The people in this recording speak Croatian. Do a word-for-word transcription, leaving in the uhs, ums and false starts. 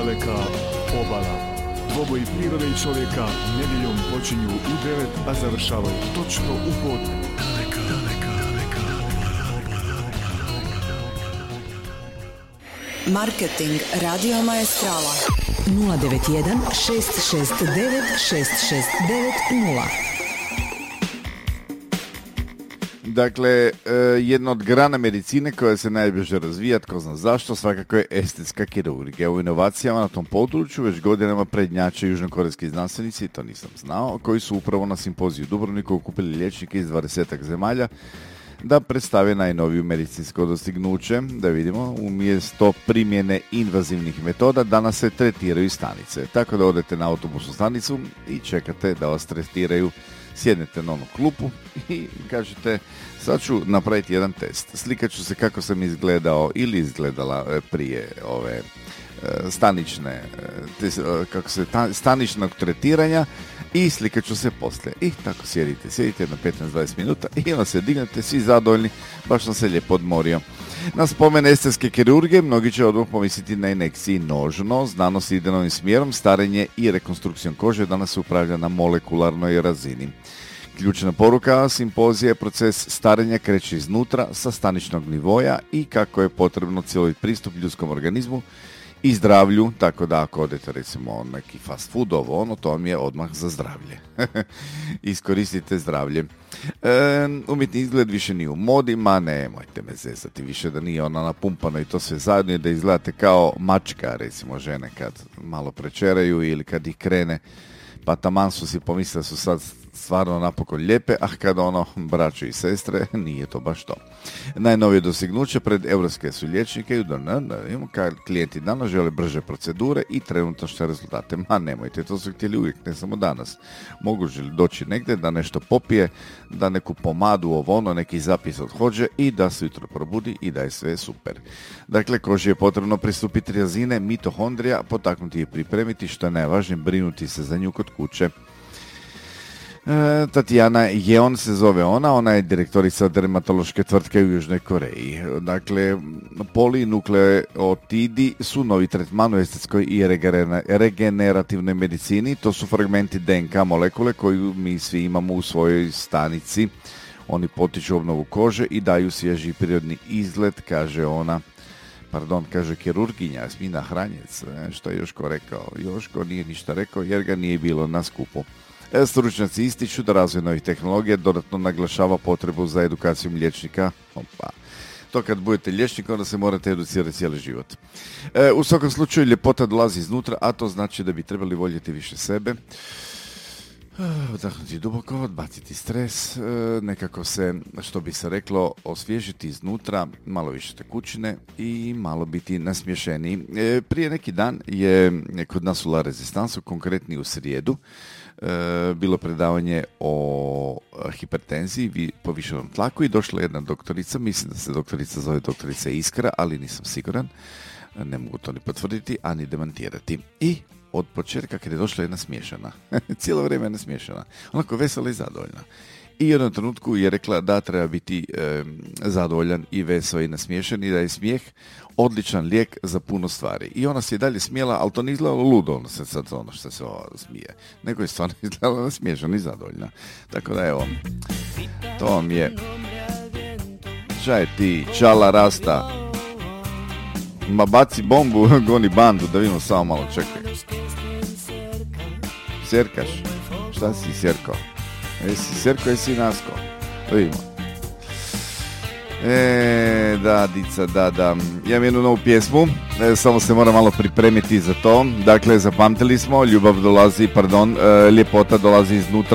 daleka obala. Dvoboj prirode i čovjeka nedjeljom počinju u devet, a završavaju točno u podne. Daleka, daleka, daleka Marketing Radio Maestrala nula devet jedan šest šest devet šest šest devet nula. Dakle, jedna od grana medicine koja se najbrže razvija, tko zna zašto, svakako je estetska kirurgija. U inovacijama na tom području već godinama prednjače južnokorejski znanstvenici, to nisam znao, koji su upravo na simpoziju u Dubrovniku okupili liječnike iz dvadesetak zemalja da predstave najnoviju medicinsko dostignuće. Da vidimo, umjesto primjene invazivnih metoda danas se tretiraju stanice. Tako da odete na autobusnu stanicu i čekate da vas tretiraju. Sjednete na onu klupu i kažete, sad ću napraviti jedan test. Slikat ću se kako sam izgledao ili izgledala prije ove stanične, kako se, staničnog tretiranja i slikat ću se poslije. I tako sjedite, sjedite na petnaest do dvadeset minuta i onda se dignete, svi zadovoljni, baš sam se lijepo odmorio. Na spomen estetske kirurgije mnogi će odmah pomisliti na injekciji nožno. Znanost ide novim smjerom, starenje i rekonstrukcijom kože danas se upravlja na molekularnoj razini. Ključna poruka simpozija je proces starenja kreće iznutra sa staničnog nivoja i kako je potrebno cjelovit pristup ljudskom organizmu i zdravlju, tako da ako odete recimo neki fast food, ovo ono, to vam je odmah za zdravlje. Iskoristite zdravlje. E, umjetni izgled više nije u modi, ma nemojte me zezati više da nije ona napumpano i to sve zajedno i da izgledate kao mačka, recimo žene kad malo prečeraju ili kad ih krene, pa taman su si pomislili da su sad stvarno napokon lijepe, a kada ono, braćo i sestre, nije to baš to. Najnovije dostignuće pred europske su liječnike i kad klijenti danas žele brže procedure i trenutačne rezultate. Ma nemojte, to su htjeli uvijek, ne samo danas. Mogu želi doći negdje da nešto popije, da neku pomadu, ovo ono, neki zapis odhođe i da se jutro probudi i da je sve super. Dakle, koži je potrebno pristupiti razine mitohondrija, potaknuti je pripremiti, što je najvažnije, brinuti se za nju kod kuće. E, Tatjana Jeon se zove ona, ona je direktorica dermatološke tvrtke u Južnoj Koreji. Dakle, polinukleotidi su novi tretman u estetskoj i regenerativnoj medicini. To su fragmenti D N K molekule koju mi svi imamo u svojoj stanici. Oni potiču obnovu kože i daju svježi prirodni izgled, kaže ona. Pardon, kaže kirurginja Jasmina Hranjec. E, što je Joško rekao? Joško nije ništa rekao jer ga nije bilo na skupu. Stručnjaci ističu da razvoj novih tehnologija dodatno naglašava potrebu za edukacijom liječnika. Opa. To kad budete liječnik, onda se morate educirati cijeli život. E, u svakom slučaju ljepota dolazi iznutra, a to znači da bi trebali voljeti više sebe. Odahnuti duboko, odbaciti stres, nekako se, što bi se reklo, osvježiti iznutra, malo više tekućine i malo biti nasmješeniji. E, prije neki dan je kod nas u La Rezistansu, konkretni u srijedu, e, bilo predavanje o hipertenziji, povišenom tlaku i došla jedna doktorica, mislim da se doktorica zove doktorica Iskra, ali nisam siguran, ne mogu to ni potvrditi, a ni demantirati. I od početka kad je došla jedna smiješana, cijelo vrijeme jedna smiješana, onako vesela i zadovoljna. I u jednom trenutku je rekla da treba biti e, zadovoljan i veseo i nasmiješan i da je smijeh odličan lijek za puno stvari. I ona se i dalje smijela, ali to nije izgledalo ludo, ono se sad ono što se ovo smije, nego je stvarno izgledala nasmiješana i zadovoljna. Tako da evo, to vam je čaj ti, čala rasta. Ma baci bombu, goni bandu, da vidimo samo malo, čekaj. Sjerkaš? Šta si sjerko? Jesi sjerko, jesi nasko? Da vidimo. E, da, dica, da, da. Ja imam jednu novu pjesmu, e, samo se moram malo pripremiti za to. Dakle, zapamtili smo, ljubav dolazi, pardon, e, ljepota dolazi iznutra.